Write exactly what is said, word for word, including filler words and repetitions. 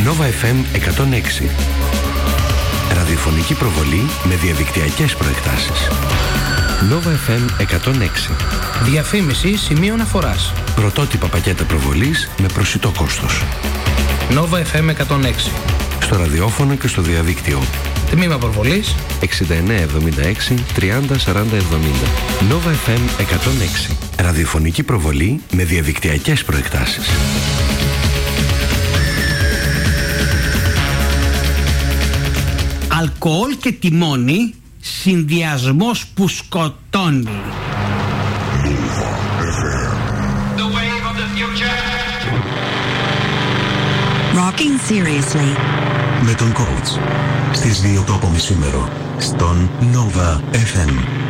Nova εφ εμ εκατόν έξι. Ραδιοφωνική προβολή με διαδικτυακές προεκτάσεις. Nova εφ εμ εκατόν έξι. Διαφήμιση σημείο αναφοράς. Πρωτότυπα πακέτα προβολής με προσιτό κόστος. Nova εφ εμ εκατόν έξι. Στο ραδιόφωνο και στο διαδίκτυο. Τμήμα προβολής εξήντα εννέα εβδομήντα έξι τριάντα σαράντα εβδομήντα. Nova εφ εμ εκατόν έξι. Ραδιοφωνική προβολή με διαδικτυακές προεκτάσεις. Αλκοόλ και τιμόνι, συνδυασμός που σκοτώνει. Rocking seriously. Με τον coach στις δύο το απομισήμερο στον Nova εφ εμ.